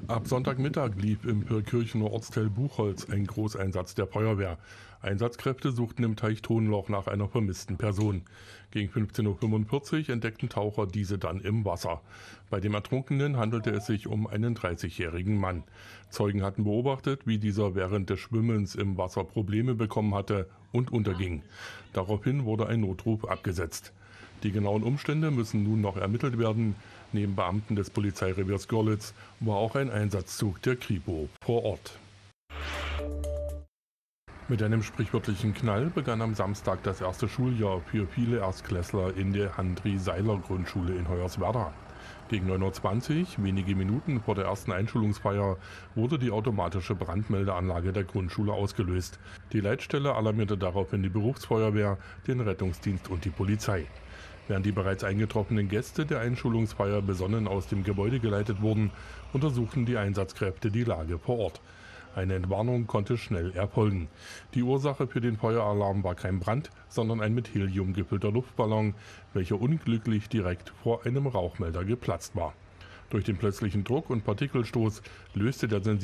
Ab Sonntagmittag lief im Pirkirchener Ortsteil Buchholz ein Großeinsatz der Feuerwehr. Einsatzkräfte suchten im Teich Tonloch nach einer vermissten Person. Gegen 15:45 Uhr entdeckten Taucher diese dann im Wasser. Bei dem Ertrunkenen handelte es sich um einen 30-jährigen Mann. Zeugen hatten beobachtet, wie dieser während des Schwimmens im Wasser Probleme bekommen hatte und unterging. Daraufhin wurde ein Notruf abgesetzt. Die genauen Umstände müssen nun noch ermittelt werden. Neben Beamten des Polizeireviers Görlitz war auch ein Einsatzzug der Kripo vor Ort. Mit einem sprichwörtlichen Knall begann am Samstag das erste Schuljahr für viele Erstklässler in der Handri-Seiler-Grundschule in Hoyerswerda. Gegen 9:20 Uhr, wenige Minuten vor der ersten Einschulungsfeier, wurde die automatische Brandmeldeanlage der Grundschule ausgelöst. Die Leitstelle alarmierte daraufhin die Berufsfeuerwehr, den Rettungsdienst und die Polizei. Während die bereits eingetroffenen Gäste der Einschulungsfeier besonnen aus dem Gebäude geleitet wurden, untersuchten die Einsatzkräfte die Lage vor Ort. Eine Entwarnung konnte schnell erfolgen. Die Ursache für den Feueralarm war kein Brand, sondern ein mit Helium gefüllter Luftballon, welcher unglücklich direkt vor einem Rauchmelder geplatzt war. Durch den plötzlichen Druck und Partikelstoß löste der